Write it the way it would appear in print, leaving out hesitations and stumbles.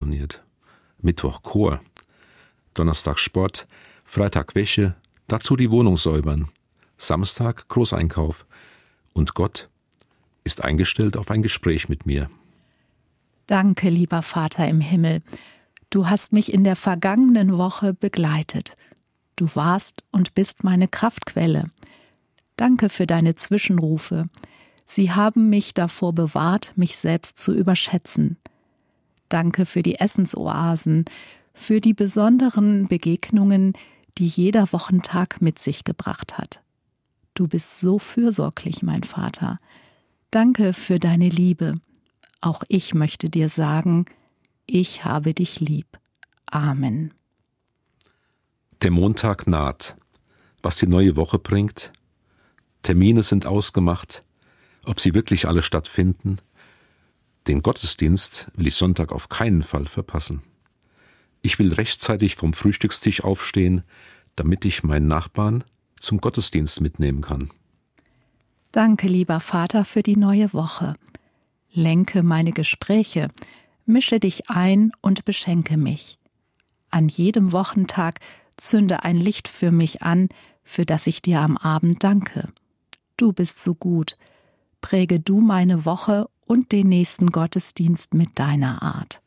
planiert. Mittwoch Chor, Donnerstag Sport, Freitag Wäsche, dazu die Wohnung säubern, Samstag Großeinkauf und Gott ist eingestellt auf ein Gespräch mit mir. Danke, lieber Vater im Himmel. Du hast mich in der vergangenen Woche begleitet. Du warst und bist meine Kraftquelle. Danke für deine Zwischenrufe. Sie haben mich davor bewahrt, mich selbst zu überschätzen. Danke für die Essensoasen, für die besonderen Begegnungen, die jeder Wochentag mit sich gebracht hat. Du bist so fürsorglich, mein Vater. Danke für deine Liebe. Auch ich möchte dir sagen, ich habe dich lieb. Amen. Der Montag naht. Was die neue Woche bringt? Termine sind ausgemacht. Ob sie wirklich alle stattfinden? Den Gottesdienst will ich Sonntag auf keinen Fall verpassen. Ich will rechtzeitig vom Frühstückstisch aufstehen, damit ich meinen Nachbarn zum Gottesdienst mitnehmen kann. Danke, lieber Vater, für die neue Woche. Lenke meine Gespräche, mische dich ein und beschenke mich. An jedem Wochentag zünde ein Licht für mich an, für das ich dir am Abend danke. Du bist so gut. Präge du meine Woche und den nächsten Gottesdienst mit deiner Art.